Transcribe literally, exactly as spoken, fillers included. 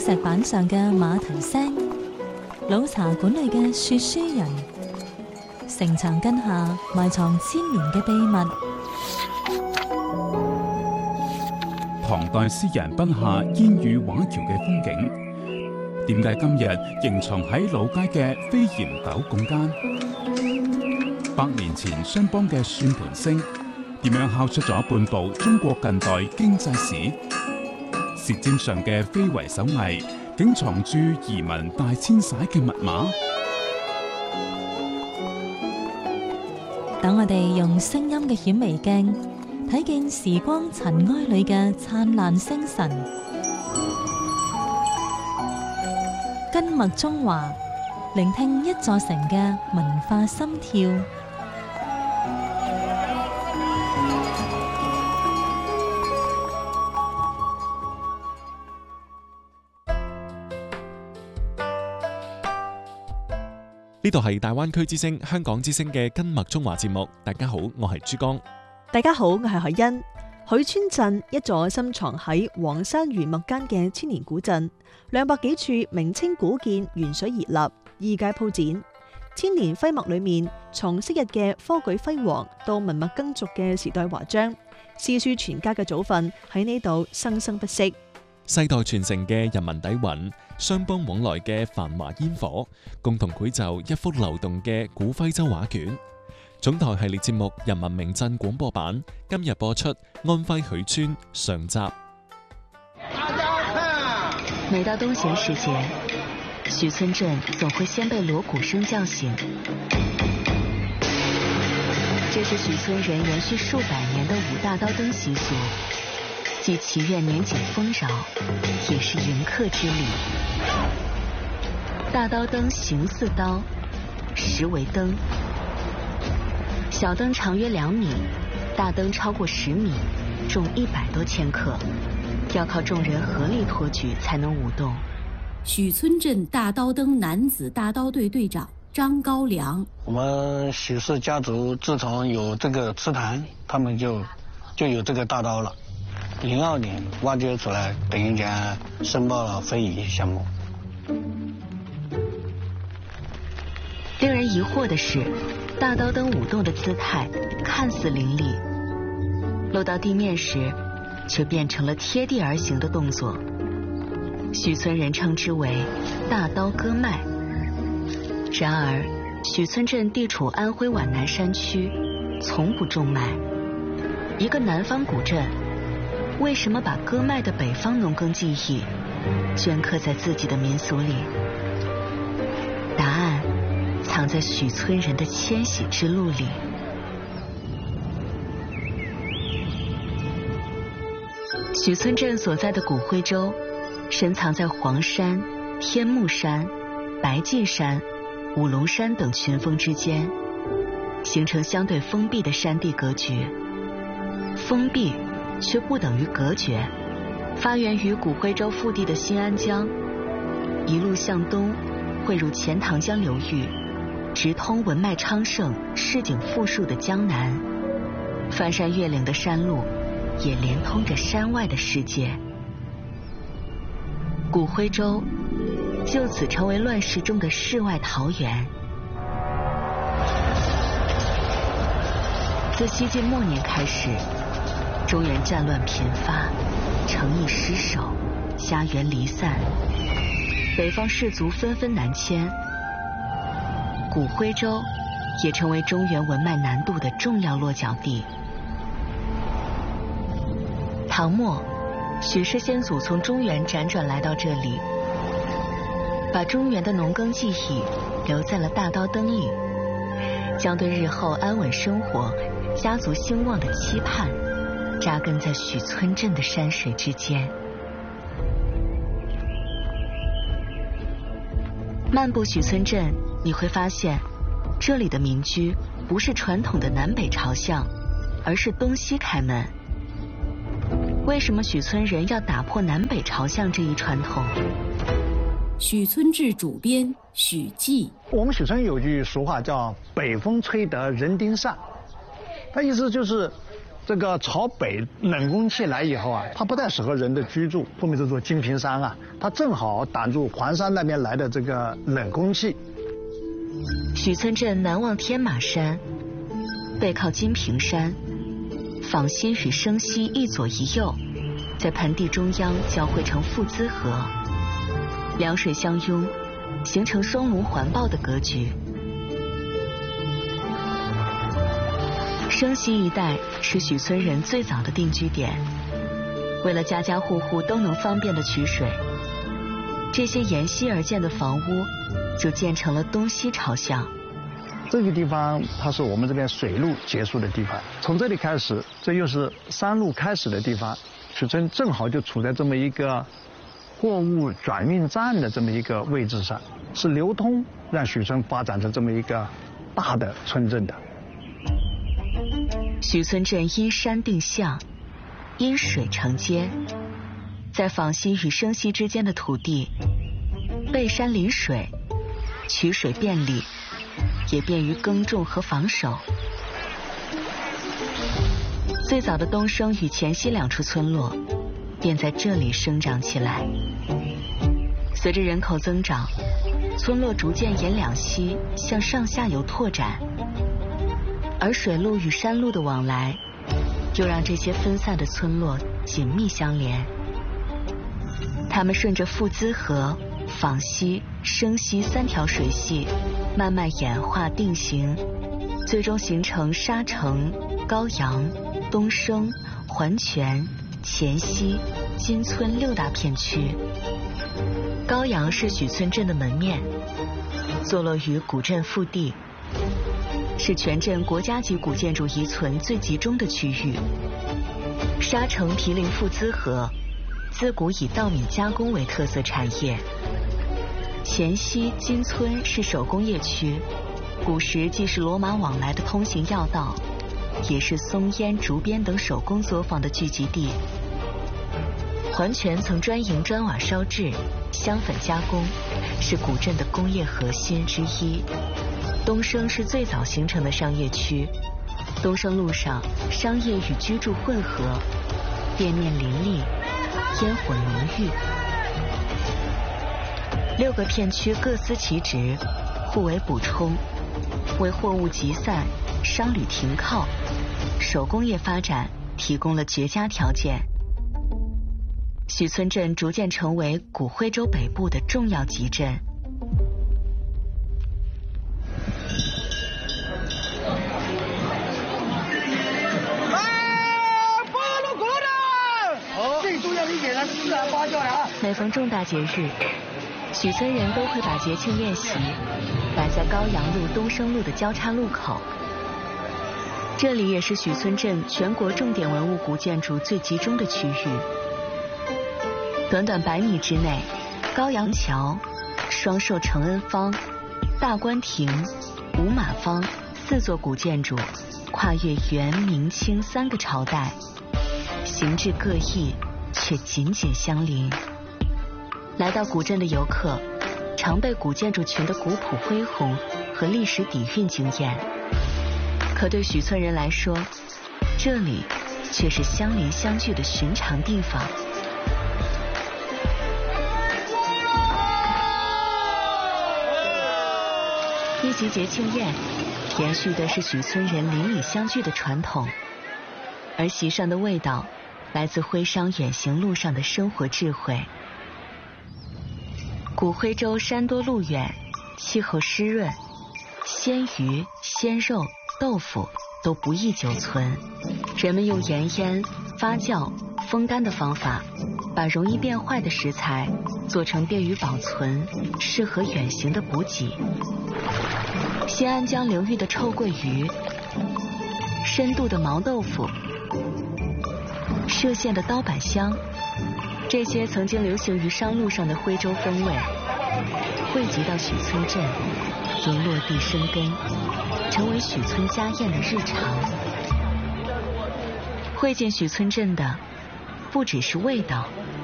石板上嘅馬蹄聲，老茶館裏嘅說書人，城牆根下埋藏千年嘅秘密。 唐代詩人筆下煙雨畫橋嘅風景，點解今日仍藏喺老街嘅飛檐斗拱間？百年前商幫嘅算盤聲，點樣敲出咗半部中國近代經濟史？舌尖上嘅非遺手藝，竟藏住移民大遷徙嘅密碼。 等我哋用聲音嘅顯微鏡，睇見時光塵埃裏嘅燦爛星辰。根脈中華，聆聽一座城嘅文化心跳。 呢度係大灣區之聲、香港之聲嘅根脈中華節目。大家好，我係珠江。 大家好，我係海欣。許村鎮一座深藏喺黃山原脈間嘅千年古鎮，兩百幾處明清古建沿水而立，衣階鋪展。千年徽脈裏面，從昔日嘅科舉輝煌到文物耕俗嘅時代華章，詩書傳家嘅祖訓喺呢度生生不息。 世代傳承嘅人民底蘊，商幫往來嘅繁華煙火，共同繪就一幅流動嘅古徽州畫卷。總台系列節目《人民名鎮廣播版》今日播出安徽許村上集。 每到東閒時節，許村鎮總會先被鑼鼓聲叫醒。這是許村人延續數百年的舞大刀燈習俗，既祈願年景豐饒，也是迎客之禮。大刀燈形似刀，實為燈。小燈長約兩米，大燈超過十米，重一百多千克，要靠眾人合力托舉才能舞動。 許村鎮大刀燈男子大刀隊隊長張高良， 我們許氏家族自從有這個祠壇，他們就就有這個大刀了。零二年挖掘出來，等於講申報了非遺項目。 令人疑惑的是，大刀燈舞動的姿態看似凌厲，落到地面時，卻變成了貼地而行的動作。許村人稱之為大刀割脈。然而，許村鎮地處安徽皖南山區，從不種麥。一個南方古鎮，為什麼把割脈的北方農耕技藝鐫刻在自己的民俗裡？答案藏在許村人的遷徙之路裡。許村鎮所在的古徽州，深藏在黃山、天目山、白濟山、五龍山等群峰之間，形成相對封閉的山地格局。封閉卻不等於隔絕，發源於古徽州腹地的新安江，一路向東匯入錢塘江流域，直通文脈昌盛、市井富庶的江南。翻山越嶺的山路也連通着山外的世界。古徽州就此成為亂世中的世外桃源。自西晉末年開始，中原戰亂頻發，城邑失守，家園離散，北方士族紛紛南遷，古徽州也成為中原文脈南渡的重要落腳地。唐末，許氏先祖從中原輾轉來到這裡，把中原的農耕技藝留在了大刀燈裡，將對日後安穩生活、家族興旺的期盼扎根在許村鎮的山水之間。漫步許村鎮，你會發現，這裡的民居不是傳統的南北朝向，而是東西開門。為什麼許村人要打破南北朝向這一傳統？ 許村志主編許繼， 我們許村有句俗話叫北風吹得人丁散，它意思就是这个朝北冷空气来以后啊，它不太适合人的居住。后面这座金屏山啊，它正好挡住环山那边来的这个冷空气。 许村镇南望天马山，背靠金屏山，坊西与生西一左一右，在盆地中央交汇成父资河，两水相拥，形成双龙环抱的格局。生西一带是许村人最早的定居点，为了家家户户都能方便的取水，这些沿溪而建的房屋就建成了东西朝向。 这个地方它是我们这边水路结束的地方，从这里开始，这又是山路开始的地方。许村正好就处在这么一个货物转运站的这么一个位置上，是流通让许村发展成这么一个大的村镇的。 许村镇因山定向，因水成街，在坊西与生西之间的土地，背山临水，取水便利，也便于耕种和防守。最早的东升与黔西两处村落便在这里生长起来。随着人口增长，村落逐渐沿两溪向上下游拓展，而水路与山路的往来又让这些分散的村落紧密相连。它们顺着父资河、坊西、生西三条水系慢慢演化定型，最终形成沙城、高阳、东升、环泉、黔西、金村六大片区。高阳是许村镇的门面，坐落于古镇腹地，是全镇国家级古建筑遗存最集中的区域。沙城毗邻父资河，自古以稻米加工为特色产业。黔西、金村是手工业区，古时既是骡马往来的通行要道，也是松烟、竹编等手工作坊的聚集地。环泉曾专营砖瓦烧制、香粉加工，是古镇的工业核心之一。东升是最早形成的商业区，东升路上商业与居住混合，店面林立，烟火浓郁。六个片区各司其职，互为补充，为货物集散、商旅停靠、手工业发展提供了绝佳条件。许村镇逐渐成为古徽州北部的重要集镇。 最重要的一点呢是自然发酵呀。 每逢重大节日，许村人都会把节庆宴席摆在高阳路、东升路的交叉路口。这里也是许村镇全国重点文物古建筑最集中的区域。短短百米之内，高阳桥、双寿承恩坊、大观亭、五马坊四座古建筑，跨越元、明、清三个朝代，形制各异，却紧紧相邻。来到古镇的游客，常被古建筑群的古朴恢宏和历史底蕴惊艳。可对许村人来说，这里却是相邻相聚的寻常地方。一级节庆宴延续的是许村人邻里相聚的传统，而席上的味道来自徽商远行路上的生活智慧。古徽州山多路远，气候湿润，鲜鱼、鲜肉、豆腐都不易久存。人们用盐腌、发酵、风干的方法，把容易变坏的食材做成便于保存、适合远行的补给。新安江流域的臭鳜鱼，深度的毛豆腐，歙县的刀板香，这些曾经流行于商路上的徽州风味，汇集到许村镇，并落地生根，成为许村家宴的日常。汇进许村镇的，不只是味道，